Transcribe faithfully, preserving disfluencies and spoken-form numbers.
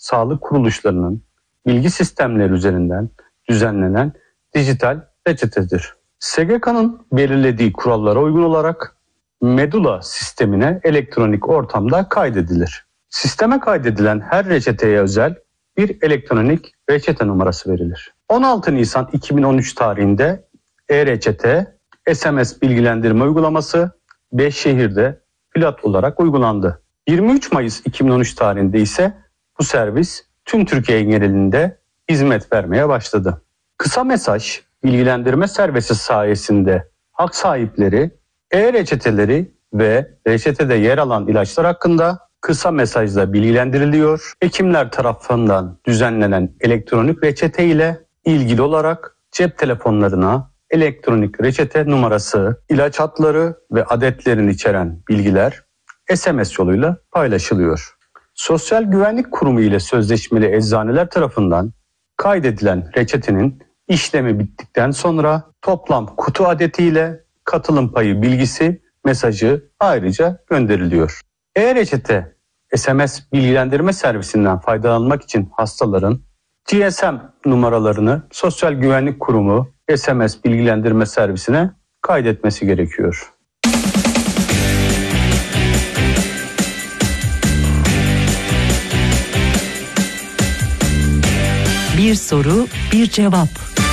sağlık kuruluşlarının bilgi sistemleri üzerinden düzenlenen dijital reçetedir. S G K'nın belirlediği kurallara uygun olarak Medula sistemine elektronik ortamda kaydedilir. Sisteme kaydedilen her reçeteye özel bir elektronik reçete numarası verilir. on altı Nisan iki bin on üç tarihinde e-reçete S M S bilgilendirme uygulaması beş şehirde pilot olarak uygulandı. yirmi üç Mayıs iki bin on üç tarihinde ise bu servis tüm Türkiye genelinde hizmet vermeye başladı. Kısa mesaj bilgilendirme servisi sayesinde hak sahipleri e-reçeteleri ve reçetede yer alan ilaçlar hakkında kısa mesajla bilgilendiriliyor. Hekimler tarafından düzenlenen elektronik reçete ile ilgili olarak cep telefonlarına elektronik reçete numarası, ilaç hatları ve adetlerini içeren bilgiler S M S yoluyla paylaşılıyor. Sosyal Güvenlik Kurumu ile sözleşmeli eczaneler tarafından kaydedilen reçetenin işlemi bittikten sonra toplam kutu adetiyle katılım payı bilgisi mesajı ayrıca gönderiliyor. E-reçete S M S bilgilendirme servisinden faydalanmak için hastaların G S M numaralarını Sosyal Güvenlik Kurumu S M S bilgilendirme servisine kaydetmesi gerekiyor. Bir soru, bir cevap.